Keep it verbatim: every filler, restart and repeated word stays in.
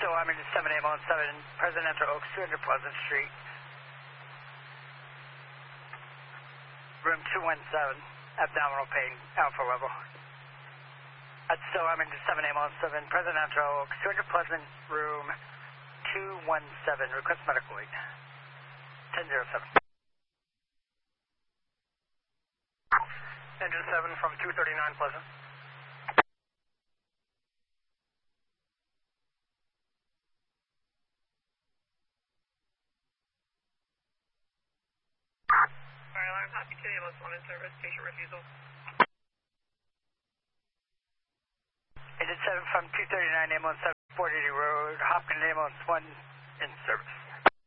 still, I'm in seven A M on seven, Presidential Oaks, two hundred Pleasant Street. Room two one seven, abdominal pain, alpha level. That's still, I'm in seven A M on seven, Presidential Oaks, two hundred Pleasant, room two one seven, request medical aid. ten zero seven. Engine seven from two thirty-nine Pleasant. Fire alarm, happy to ambulance one in service, patient refusal. Engine seven from two thirty-nine, ambulance seven, Fort Erie Road, Hopkins ambulance one in service.